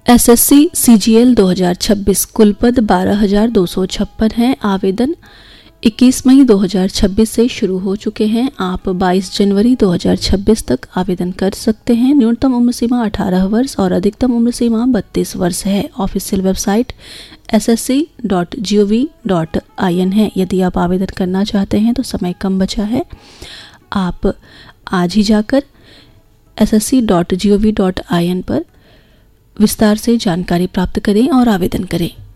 SSC CGL 2026 कुल पद 12,256 हैं। आवेदन 21 मई 2026 से शुरू हो चुके हैं। आप 22 जनवरी 2026 तक आवेदन कर सकते हैं। न्यूनतम उम्र सीमा 18 वर्ष और अधिकतम उम्र सीमा 32 वर्ष है। ऑफिशियल वेबसाइट ssc.gov.in है। यदि आप आवेदन करना चाहते हैं तो समय कम बचा है, आप आज ही जाकर ssc.gov.in पर विस्तार से जानकारी प्राप्त करें और आवेदन करें।